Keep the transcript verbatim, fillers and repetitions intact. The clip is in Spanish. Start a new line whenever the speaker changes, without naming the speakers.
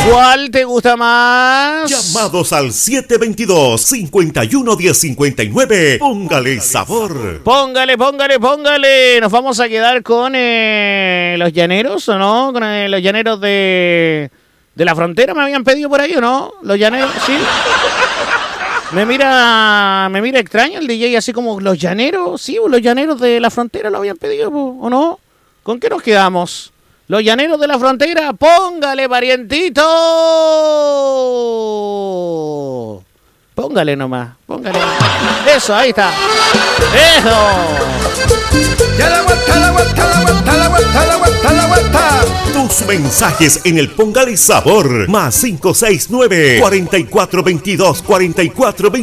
¿Cuál te gusta más?
Llamados al siete dos dos, cinco uno uno, uno cero cinco nueve. Póngale sabor.
Póngale, póngale, póngale. Nos vamos a quedar con eh, los llaneros, ¿o no? Con eh, los llaneros de, de la frontera, me habían pedido por ahí, ¿o no? Los llaneros, sí. Me mira, me mira extraño el D J, así como los llaneros, sí, los llaneros de la frontera lo habían pedido, ¿o no? ¿Con qué nos quedamos? Los llaneros de la frontera, póngale, parientito. Póngale nomás, póngale. Eso, ahí está. Eso.
Ya la vuelta, la vuelta, la vuelta, la vuelta, la vuelta, la vuelta.
Tus mensajes en el Póngale Sabor. Más cinco seis nueve, cuatro cuatro dos dos, cuatro cuatro dos